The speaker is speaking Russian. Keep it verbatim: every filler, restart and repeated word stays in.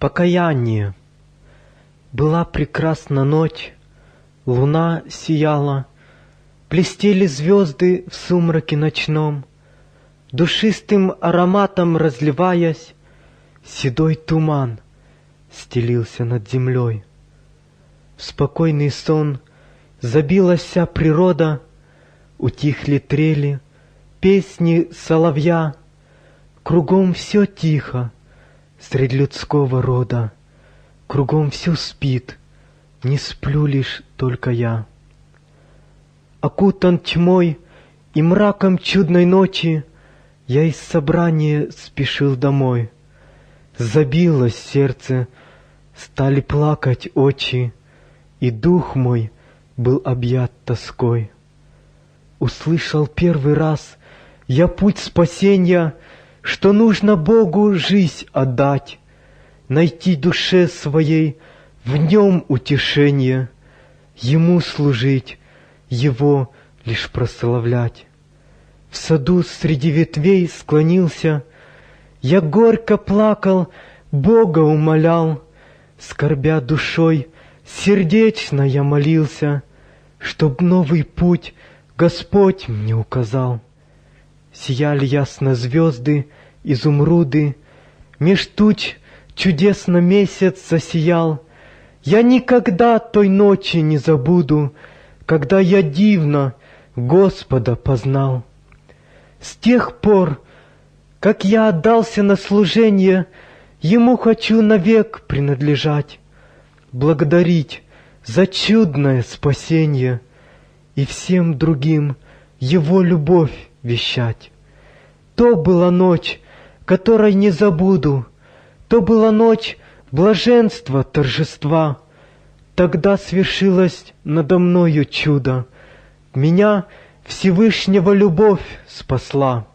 Покаяние. Была прекрасна ночь, луна сияла, блестели звезды в сумраке ночном, душистым ароматом разливаясь, седой туман стелился над землей. В спокойный сон забилась вся природа, утихли трели, песни соловья, кругом все тихо средь людского рода, кругом все спит, не сплю лишь только я. Окутан тьмой и мраком чудной ночи, я из собрания спешил домой. Забилось сердце, стали плакать очи, и дух мой был объят тоской. Услышал первый раз я путь спасения, что нужно Богу жизнь отдать, найти душе своей в Нем утешение, Ему служить, Его лишь прославлять. В саду среди ветвей склонился, я горько плакал, Бога умолял, скорбя душой, сердечно я молился, чтоб новый путь Господь мне указал. Сияли ясно звезды, изумруды, меж туч чудесно месяц засиял. Я никогда той ночи не забуду, когда я дивно Господа познал. С тех пор, как я отдался на служение, Ему хочу навек принадлежать, благодарить за чудное спасение и всем другим Его любовь вещать. То была ночь, которой не забуду, то была ночь блаженства, торжества. Тогда свершилось надо мною чудо, меня Всевышнего любовь спасла.